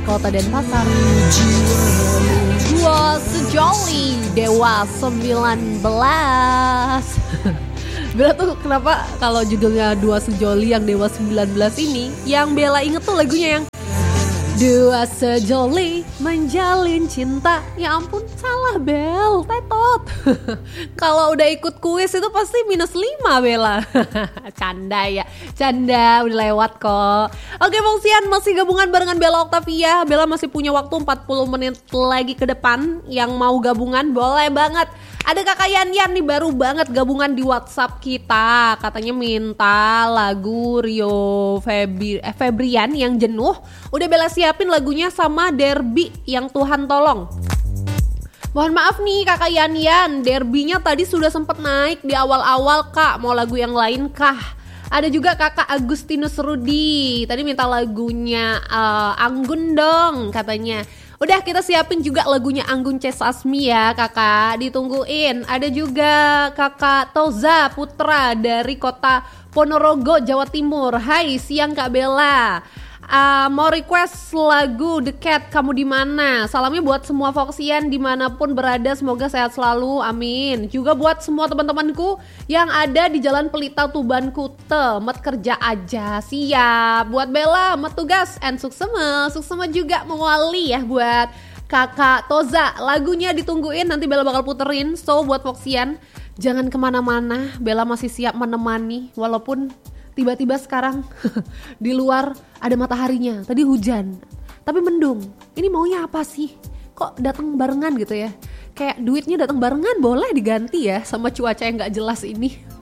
Kota Denpasar. Dua sejoli Dewa 19. Bella tuh kenapa kalau judulnya Dua Sejoli yang Dewa 19 ini, yang Bella inget tuh lagunya yang Dua sejoli menjalin cinta. Ya ampun, salah Bel, tetot. Kalau udah ikut kuis itu pasti -5 Bella. Canda ya, canda, udah lewat kok. Oke Fungsian, masih gabungan barengan Bella Octavia. Bella masih punya waktu 40 menit lagi ke depan. Yang mau gabungan boleh banget. Ada kakak Yan nih baru banget gabungan di WhatsApp kita. Katanya minta lagu Rio Febrian yang Jenuh. Udah Bella siapin lagunya sama Derby yang Tuhan Tolong. Mohon maaf nih kakak Yan, Derbynya tadi sudah sempet naik di awal-awal kak. Mau lagu yang lain kah? Ada juga kakak Agustinus Rudi. Tadi minta lagunya Anggun dong katanya. Udah kita siapin juga lagunya Anggun C. Sasmi ya kakak, ditungguin. Ada juga kakak Toza Putra dari kota Ponorogo, Jawa Timur. Hai, siang Kak Bella. Mau request lagu The Cat, Kamu di Mana. Salamnya buat semua Foxian dimanapun berada, semoga sehat selalu, amin. Juga buat semua teman-temanku yang ada di Jalan Pelita Tuban Kute, met kerja aja, siap. Buat Bella, met tugas, and suksema juga mewali ya buat kakak Toza. Lagunya ditungguin, nanti Bella bakal puterin. So buat Foxian, jangan kemana-mana, Bella masih siap menemani, walaupun tiba-tiba sekarang di luar ada mataharinya, tadi hujan, tapi mendung. Ini maunya apa sih? Kok datang barengan gitu ya? Kayak duitnya datang barengan, boleh diganti ya sama cuaca yang gak jelas ini.